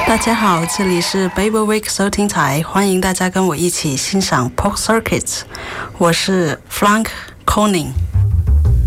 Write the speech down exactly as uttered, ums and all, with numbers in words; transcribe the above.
大家好，这里是 Baby Week 收听台，欢迎大家跟我一起欣赏 Pop Circuits， 我是 Frank Koning。